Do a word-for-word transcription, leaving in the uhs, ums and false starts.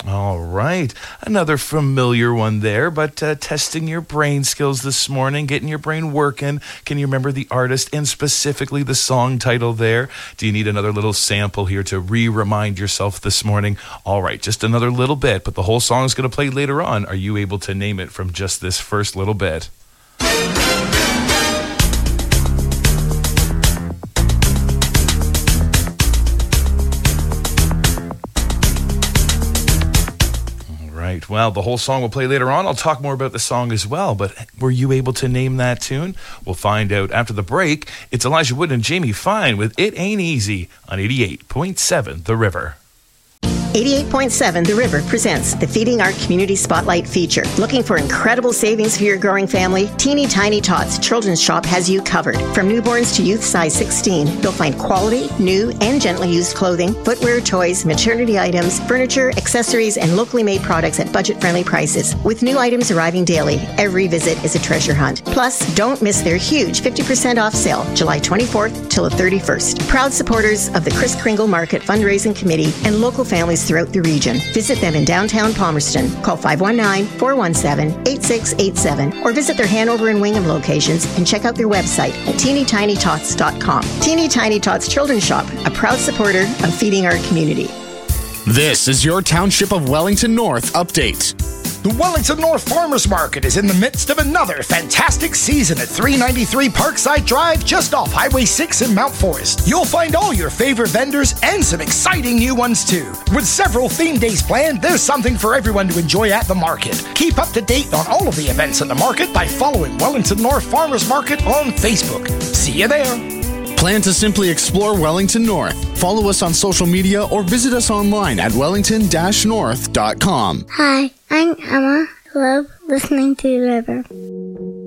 All right. Another familiar one there, but uh, testing your brain skills this morning, getting your brain working. Can you remember the artist and specifically the song title there? Do you need another little sample here to re-remind yourself this morning? All right, just another little bit, but the whole song is going to play later on. Are you able to name it from just this first little bit? Right. Well, the whole song will play later on. I'll talk more about the song as well, but were you able to name that tune? We'll find out after the break. It's Elijah Wood and Jamie Fine with It Ain't Easy on eighty-eight point seven The River. eighty-eight point seven The River presents the Feeding Our Community Spotlight feature. Looking for incredible savings for your growing family? Teeny Tiny Tots Children's Shop has you covered. From newborns to youth size sixteen, you'll find quality, new, and gently used clothing, footwear, toys, maternity items, furniture, accessories, and locally made products at budget-friendly prices. With new items arriving daily, every visit is a treasure hunt. Plus, don't miss their huge fifty percent off sale, July twenty-fourth till the thirty-first. Proud supporters of the Kris Kringle Market Fundraising Committee and local families throughout the region. Visit them in downtown Palmerston. Call five one nine, four one seven, eight six eight seven or visit their Hanover and Wingham locations and check out their website at teeny tiny tots dot com. Teeny Tiny Tots Children's Shop, a proud supporter of feeding our community. This is your Township of Wellington North update. The Wellington North Farmers Market is in the midst of another fantastic season at three ninety-three Parkside Drive, just off Highway six in Mount Forest. You'll find all your favorite vendors and some exciting new ones too. With several theme days planned, there's something for everyone to enjoy at the market. Keep up to date on all of the events at the market by following Wellington North Farmers Market on Facebook. See you there. Plan to simply explore Wellington North. Follow us on social media or visit us online at wellington dash north dot com. Hi, I'm Emma. I love listening to the river.